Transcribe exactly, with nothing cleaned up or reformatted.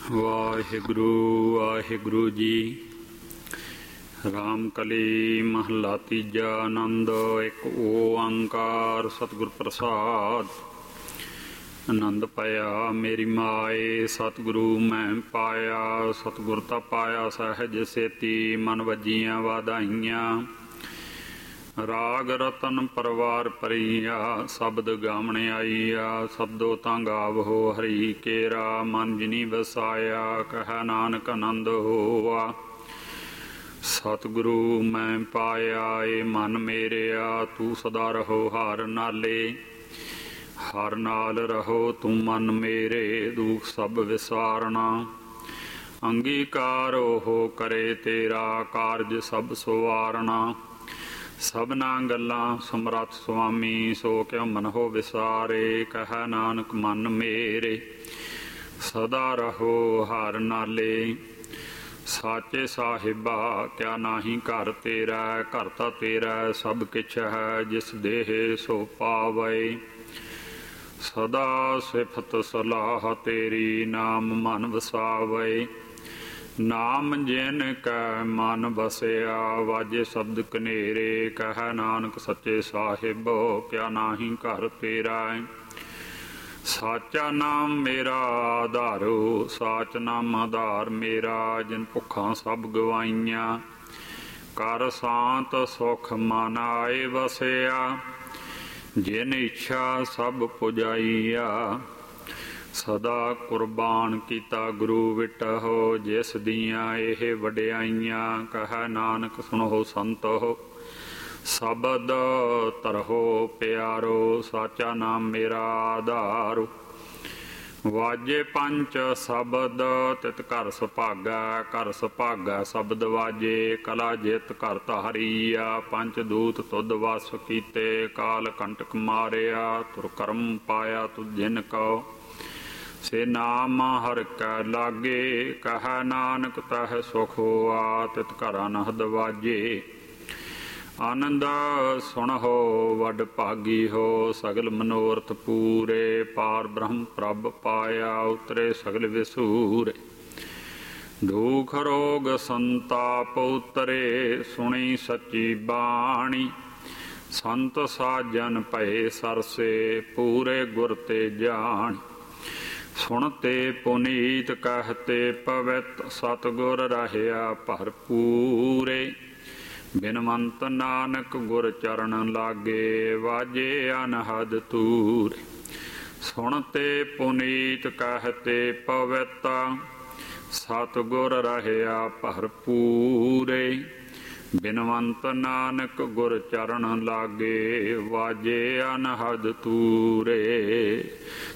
ਵਾਹਿਗੁਰੂ ਵਾਹਿਗੁਰੂ ਜੀ। ਰਾਮ ਕਲੀ ਮਹੱਲਾ ਤੀਜਾ। ਆਨੰਦ ਇੱਕ ਓੰਕਾਰ ਸਤਿਗੁਰ ਪ੍ਰਸਾਦ। ਆਨੰਦ ਪਾਇਆ ਮੇਰੀ ਮਾਏ ਸਤਿਗੁਰੂ ਮੈਂ ਪਾਇਆ। ਸਤਿਗੁਰ ਤਾਂ ਪਾਇਆ ਸਹਿਜ ਸੇਤੀ ਮਨ ਵੱਜੀਆਂ ਵਾਧਾਈਆਂ। ਰਾਗ ਰਤਨ ਪਰਵਾਰ ਪਰੀਆ ਸ਼ਬਦ ਗਾਵਣ ਆਈਆ। ਸ਼ਬਦੋ ਤਾਂ ਗਾਵੋ ਹਰੀ ਕੇਰਾ ਮਨ ਜਿਨੀ ਵਸਾਇਆ। ਕਹਿ ਨਾਨਕ ਆਨੰਦ ਹੋਆ ਸਤਿਗੁਰੂ ਮੈਂ ਪਾਇਆ। ਏ ਮਨ ਮੇਰਿਆ ਤੂੰ ਸਦਾ ਰਹੋ ਹਰ ਨਾਲੇ। ਹਰ ਨਾਲ ਰਹੋ ਤੂੰ ਮਨ ਮੇਰੇ ਦੁੱਖ ਸਭ ਵਿਸਾਰਨਾ। ਅੰਗੀਕਾਰ ਉਹ ਕਰੇ ਤੇਰਾ ਕਾਰਜ ਸਭ ਸਵਾਰਨਾ। ਸਭਨਾ ਗੱਲਾਂ ਸਮਰੱਥ ਸੁਆਮੀ ਸੋ ਕਿਉ ਮਨ ਹੋ ਵਿਸਾਰੇ। ਕਹਿ ਨਾਨਕ ਮਨ ਮੇਰੇ ਸਦਾ ਰਹੋ ਹਰ ਨਾਲੇ। ਸਾਚੇ ਸਾਹਿਬਾ ਕਿਆ ਨਾਹੀ ਘਰ ਤੇਰਾ। ਘਰ ਤਾਂ ਤੇਰਾ ਸਭ ਕਿਛ ਹੈ ਜਿਸ ਦੇਹ ਸੋ ਪਾਵੇ। ਸਦਾ ਸਿਫਤ ਸਲਾਹ ਤੇਰੀ ਨਾਮ ਮਨ ਵਸਾਵੇ। ਨਾਮ ਜਿਨ ਕੈ ਮਨ ਵਸਿਆ ਵਾਜੇ ਸ਼ਬਦ ਕਨੇਰੇ। ਕਹਿ ਨਾਨਕ ਸੱਚੇ ਸਾਹਿਬ ਕਿਆ ਨਾਹੀ ਘਰ ਤੇਰਾ। ਸਾਚਾ ਨਾਮ ਮੇਰਾ ਆਧਾਰੋ ਸਾਚ ਨਾਮ ਆਧਾਰ ਮੇਰਾ। ਜਿਨ ਭੁੱਖਾਂ ਸਭ ਗਵਾਈਆਂ ਕਰ ਸ਼ਾਂਤ ਸੁਖ ਮਨ ਆਏ ਵਸਿਆ। ਜਿਨ ਇੱਛਾ ਸਭ ਪੁਜਾਈਆ ਸਦਾ ਕੁਰਬਾਨ ਕੀਤਾ ਗੁਰੂ ਵਿਟਹੁ। ਜਿਸ ਦੀਆਂ ਇਹ ਵਡਿਆਈਆਂ ਕਹਿ ਨਾਨਕ ਸੁਣੋ ਸੰਤੋ ਸ਼ਬਦ ਧਰੋ ਪਿਆਰੋ। ਸਾਚਾ ਨਾਮ ਮੇਰਾ ਆਧਾਰ ਵਾਜੇ ਪੰਚ ਸ਼ਬਦ ਤਿਤ ਘਰ ਸੁਭਾਗਾ। ਘਰ ਸੁਭਾਗਾ ਸ਼ਬਦ ਵਾਜੇ ਕਲਾ ਜਿਤ ਘਰ ਧਾਰੀਆ। ਪੰਚ ਦੂਤ ਤੁਧ ਵਸ ਕੀਤੇ ਕਾਲ ਕੰਟਕ ਮਾਰਿਆ। ਤੁਰ ਕਰਮ ਪਾਇਆ ਤੁਧ ਜਿਨ ਕਉ ਸੇ ਨਾਮ ਹਰਿ ਕੈ ਲਾਗੇ। ਕਹਿ ਨਾਨਕ ਤਹਿ ਸੁਖ ਹੋਆ ਤਿਤ ਘਰ ਅਨਹਦ ਵਾਜੇ। ਆਨੰਦ ਸੁਣਹੁ ਵਡ ਭਾਗੀ ਹੋ ਸਗਲ ਮਨੋਰਥ ਪੂਰੇ। ਪਾਰ ਬ੍ਰਹਮ ਪ੍ਰਭ ਪਾਇਆ ਉਤਰੇ ਸਗਲ ਵਿਸੂਰੇ। ਦੁਖ ਰੋਗ ਸੰਤਾਪ ਉਤਰੇ ਸੁਣੀ ਸੱਚੀ ਬਾਣੀ। ਸੰਤ ਸਾਜਨ ਭਏ ਸਰਸੇ ਪੂਰੇ ਗੁਰ ਤੇ ਜਾਣੀ। ਸੁਣਤੇ ਪੁਨੀਤ ਕਹਤੇ ਪਵਿੱਤ ਸਤਿਗੁਰ ਰਹਿਆ ਭਰਪੂਰੇ। ਬਿਨਵੰਤ ਨਾਨਕ ਗੁਰ ਚਰਨ ਲਾਗੇ ਵਾਜੇ ਅਨਹਦ ਤੂਰੇ। ਸੁਣਤੇ ਪੁਨੀਤ ਕਹਤੇ ਪਵਿੱਤ ਸਤਿਗੁਰ ਰਹਿਆ ਭਰਪੂਰੇ। ਬਿਨਵੰਤ ਨਾਨਕ ਗੁਰ ਚਰਨ ਲਾਗੇ ਵਾਜੇ ਅਨਹਦ ਤੂਰੇ।